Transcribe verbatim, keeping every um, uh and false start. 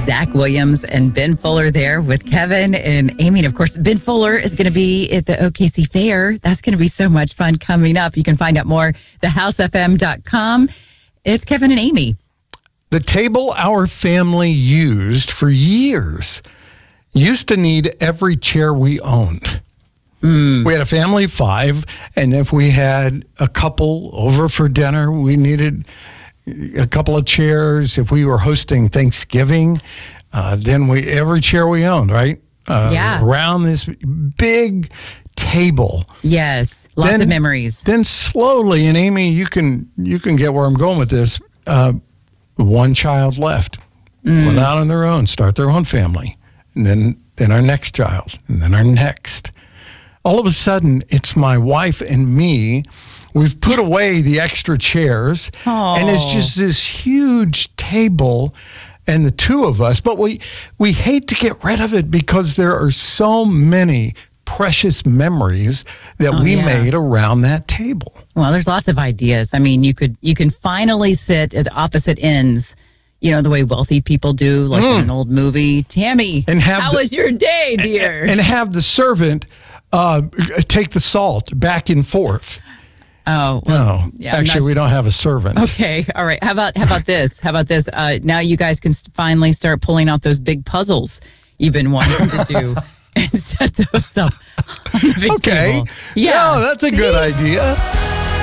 Zach Williams and Ben Fuller there with Kevin and Amy. And of course, Ben Fuller is going to be at the O K C Fair. That's going to be so much fun coming up. You can find out more, the house f m dot com. It's Kevin and Amy. The table our family used for years used to need every chair we owned. Mm. We had a family of five, and if we had a couple over for dinner, we needed a couple of chairs. If we were hosting Thanksgiving, uh, then we every chair we owned, right? Uh, yeah. Around this big table. Yes, lots then, of memories. Then slowly, and Amy, you can you can get where I'm going with this. Uh, one child left, mm. went out on their own, start their own family, and then then our next child, and then our next. All of a sudden, it's my wife and me. We've put away the extra chairs, Aww. and it's just this huge table and the two of us. But we we hate to get rid of it because there are so many precious memories that oh, we yeah. made around that table. Well, there's lots of ideas. I mean, you could you can finally sit at the opposite ends, you know, the way wealthy people do, like mm. in an old movie. Tammy, and have how the, was your day, dear? And, and have the servant uh, take the salt back and forth. Oh, well, no. Yeah, actually, we don't have a servant. Okay, all right. How about how about this? How about this? Uh, now you guys can finally start pulling out those big puzzles you've been wanting to do and set those up on the big okay. table. Yeah, no, that's a See? good idea.